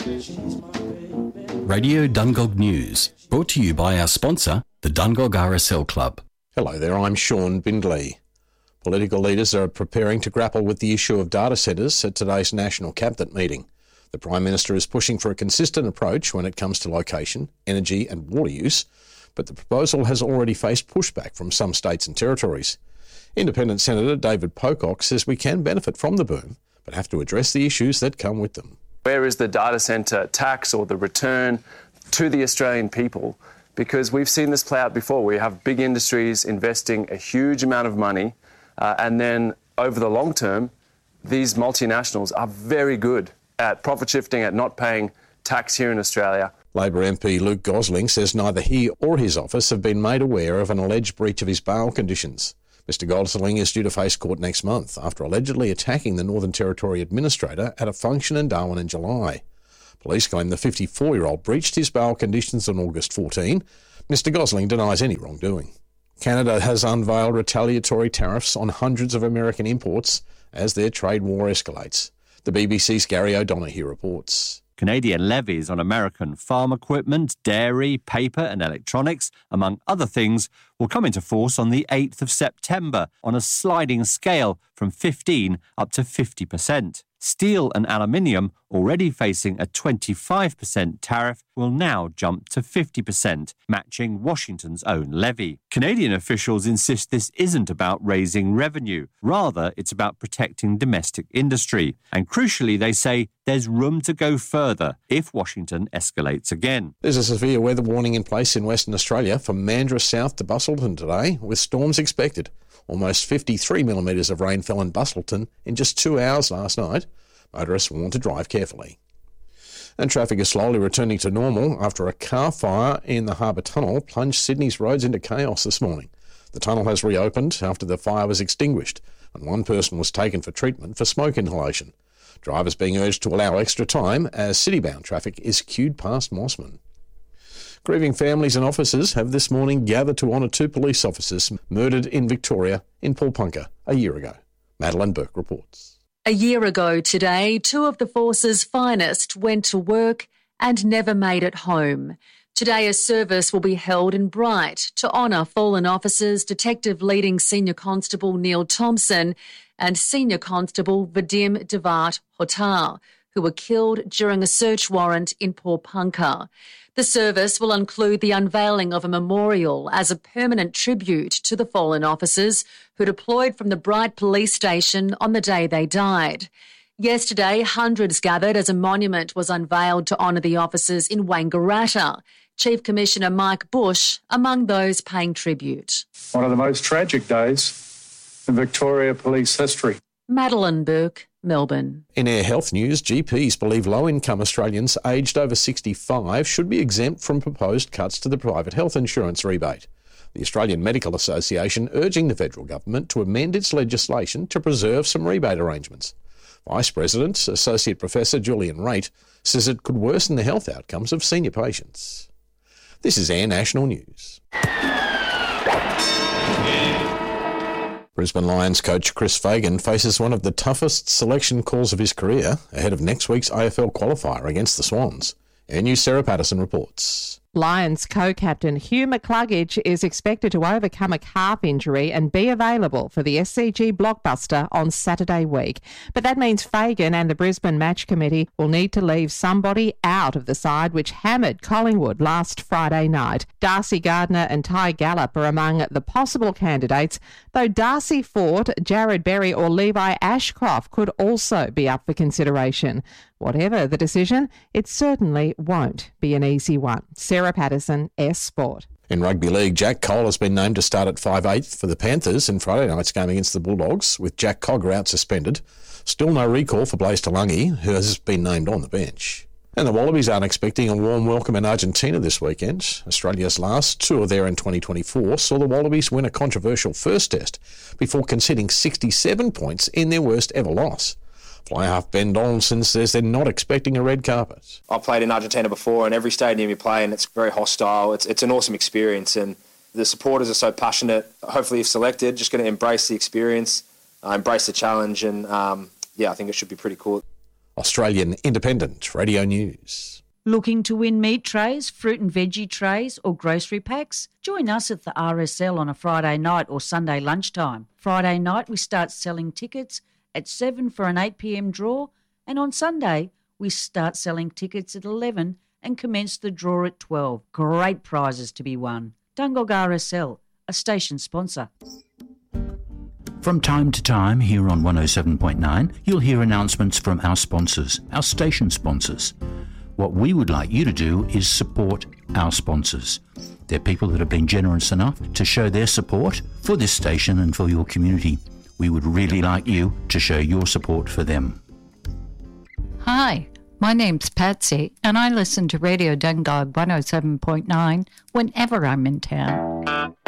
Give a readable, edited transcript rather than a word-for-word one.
Radio Dungog News, brought to you by our sponsor, the Dungog RSL Club. Hello there, I'm Sean Bindley. Political leaders are preparing to grapple with the issue of data centres at today's National Cabinet meeting. The Prime Minister is pushing for a consistent approach when it comes to location, energy and water use, but the proposal has already faced pushback from some states and territories. Independent Senator David Pocock says we can benefit from the boom, but have to address the issues that come with them. Where is the data centre tax or the return to the Australian people? Because we've seen this play out before. We have big industries investing a huge amount of money, and then over the long term, these multinationals are very good at profit shifting, at not paying tax here in Australia. Labor MP Luke Gosling says neither he or his office have been made aware of an alleged breach of his bail conditions. Mr Gosling is due to face court next month after allegedly attacking the Northern Territory Administrator at a function in Darwin in July. Police claim the 54-year-old breached his bail conditions on August 14. Mr Gosling denies any wrongdoing. Canada has unveiled retaliatory tariffs on hundreds of American imports as their trade war escalates. The BBC's Gary O'Donoghue reports. Canadian levies on American farm equipment, dairy, paper and electronics, among other things, will come into force on the 8th of September on a sliding scale from 15 up to 50%. Steel and aluminium, already facing a 25% tariff, will now jump to 50%, matching Washington's own levy. Canadian officials insist this isn't about raising revenue. Rather, it's about protecting domestic industry. And crucially, they say there's room to go further if Washington escalates again. There's a severe weather warning in place in Western Australia from Mandurah south to Busselton today, with storms expected. Almost 53 millimetres of rain fell in Busselton in just 2 hours last night. Motorists warned to drive carefully. And traffic is slowly returning to normal after a car fire in the Harbour Tunnel plunged Sydney's roads into chaos this morning. The tunnel has reopened after the fire was extinguished, and one person was taken for treatment for smoke inhalation. Drivers being urged to allow extra time as city-bound traffic is queued past Mossman. Grieving families and officers have this morning gathered to honour 2 police officers murdered in Victoria in Paulpunka a year ago. Madeline Burke reports. A year ago today, 2 of the force's finest went to work and never made it home. Today, a service will be held in Bright to honour fallen officers Detective Leading Senior Constable Neil Thompson and Senior Constable Vadim Devat Hotar, who were killed during a search warrant in Paulpunka. The service will include the unveiling of a memorial as a permanent tribute to the fallen officers who deployed from the Bright Police Station on the day they died. Yesterday, hundreds gathered as a monument was unveiled to honour the officers in Wangaratta. Chief Commissioner Mike Bush among those paying tribute. One of the most tragic days in Victoria Police history. Madeline Burke, Melbourne. In Air Health news, GPs believe low-income Australians aged over 65 should be exempt from proposed cuts to the private health insurance rebate. The Australian Medical Association urging the federal government to amend its legislation to preserve some rebate arrangements. Vice President, Associate Professor Julian Raitt, says it could worsen the health outcomes of senior patients. This is Air National News. Brisbane Lions coach Chris Fagan faces one of the toughest selection calls of his career ahead of next week's AFL qualifier against the Swans. Air News' Sarah Patterson reports. Lions co-captain Hugh McCluggage is expected to overcome a calf injury and be available for the SCG blockbuster on Saturday week. But that means Fagan and the Brisbane Match Committee will need to leave somebody out of the side which hammered Collingwood last Friday night. Darcy Gardner and Ty Gallop are among the possible candidates, though Darcy Fort, Jared Berry or Levi Ashcroft could also be up for consideration. Whatever the decision, it certainly won't be an easy one. Sarah Patterson, S Sport. In rugby league, Jack Cole has been named to start at 5/8 for the Panthers in Friday night's game against the Bulldogs, with Jack Cogger out suspended. Still no recall for Blaise Talangi, who has been named on the bench. And the Wallabies aren't expecting a warm welcome in Argentina this weekend. Australia's last tour there in 2024 saw the Wallabies win a controversial first test before conceding 67 points in their worst ever loss. Fly half Ben Donaldson says they're not expecting a red carpet. I've played in Argentina before, and every stadium you play in, it's very hostile. It's an awesome experience, and the supporters are so passionate. Hopefully, if selected, just going to embrace the experience, embrace the challenge, and I think it should be pretty cool. Australian Independent Radio News. Looking to win meat trays, fruit and veggie trays or grocery packs? Join us at the RSL on a Friday night or Sunday lunchtime. Friday night we start selling tickets at 7 for an 8 p.m. draw, and on Sunday we start selling tickets at 11 and commence the draw at 12. Great prizes to be won. Dungog RSL, a station sponsor. From time to time here on 107.9, you'll hear announcements from our sponsors, our station sponsors. What we would like you to do is support our sponsors. They're people that have been generous enough to show their support for this station and for your community. We would really like you to show your support for them. Hi, my name's Patsy, and I listen to Radio Dungog 107.9 whenever I'm in town.